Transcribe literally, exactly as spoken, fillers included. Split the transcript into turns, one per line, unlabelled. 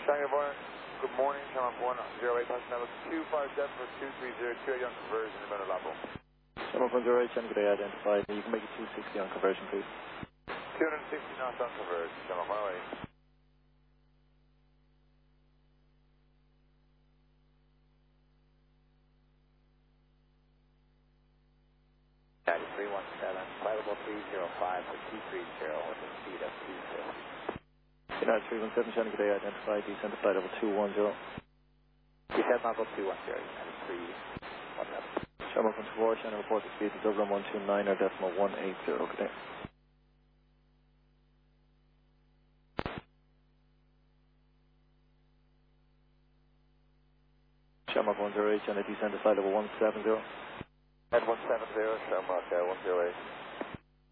Shanghai, good morning, Shamrock one zero eight, passenger level two five seven for two three zero, two eighty on conversion, in Mount Lapo.
Shamrock one zero eight, Shanghai, good day, identified. You can make it two sixty on conversion, please.
two sixty knots on conversion, Shamrock one zero eight.
three one seven, flight level three zero five for two three zero with a speed of two fifty.
United three one seven, Shanghai, good day, identified. Descend to flight level two one zero.
Descend level two one zero, United three one seven.
Shamrock one two four, Shanghai, report the speed to Dublin one two nine or decimal one eight zero, good day. Shamrock one zero eight, Shanghai, descend to flight level one seven zero.
At one seven zero, Shamrock uh, one zero eight.